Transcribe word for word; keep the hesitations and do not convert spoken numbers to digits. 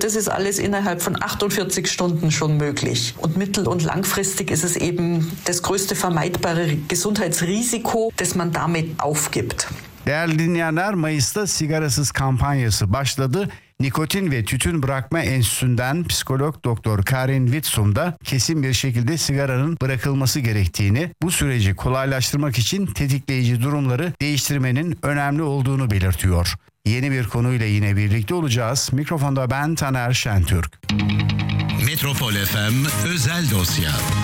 Das ist alles innerhalb von achtundvierzig Stunden schon möglich. Und mittel- und langfristig ist es eben das größte vermeidbare Gesundheitsrisiko, das man damit aufgibt. Değerli dinleyenler, Mayıs'ta sigarasız kampanyası başladı. Nikotin ve Tütün Bırakma Enstitüsü'nden psikolog Doktor Karin Whitsom da kesin bir şekilde sigaranın bırakılması gerektiğini, bu süreci kolaylaştırmak için tetikleyici durumları değiştirmenin önemli olduğunu belirtiyor. Yeni bir konuyla yine birlikte olacağız. Mikrofonda ben Taner Şentürk. Metropol F M Özel Dosya.